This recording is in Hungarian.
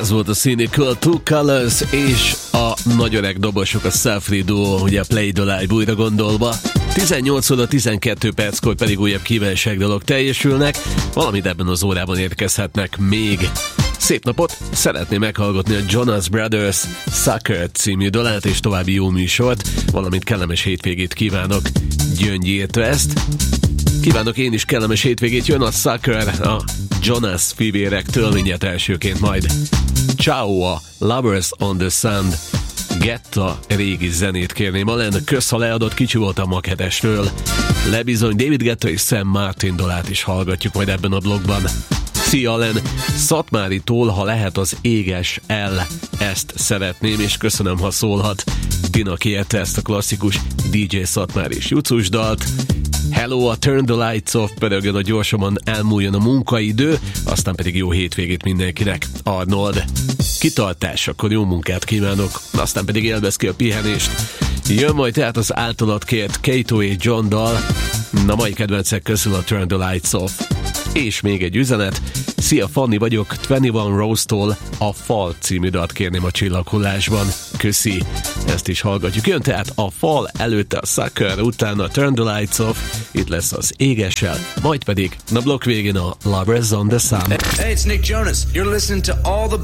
Ez volt a Cynical, Two Colors és a nagy öreg dobosok, a Selfie Duo, ugye a Play the Live újra gondolva. 18 óra 12 perckor pedig újabb kívánságdalok teljesülnek, valamit ebben az órában érkezhetnek még. Szép napot! Szeretném meghallgatni a Jonas Brothers Sucker című dalát és további jó műsort, valamint kellemes hétvégét kívánok. Gyöngy írta ezt. Kívánok én is kellemes hétvégét, jön a Sucker a Jonas fivérektől, mindjárt elsőként majd. Ciao a Lovers on the Sand. Getta régi zenét kérném. Allen, kösz, ha leadott, kicsi volt a maketesről. Lebizony, David Guetta és Sam Martin dalát is hallgatjuk majd ebben a blogban. Szia, Allen, Szatmáritól, ha lehet az éges el, ezt szeretném, és köszönöm, ha szólhat. Tina kérte ezt a klasszikus DJ Szatmár és Jucus dalt. Hello, a Turn the Lights Off, pörögjön a gyorsabban elmúljon a munkaidő, aztán pedig jó hétvégét mindenkinek. Arnold, kitartás, akkor jó munkát kívánok, aztán pedig élvezd ki a pihenést. Jön majd tehát az általad kért Kato és John dal, na mai kedvencek közül a Turn the Lights Off. És még egy üzenet. Szia, Fanni vagyok, 21 Rose-tól a Fal című dalt kérném a csillaghullásban. Köszi, ezt is hallgatjuk. Jön tehát a Fal, előtte a Sucker, utána a Turn the Lights Off, itt lesz az Égessel, majd pedig a blokk végén a Lovers on the Sun. Hey, it's Nick Jonas. You're listening to all the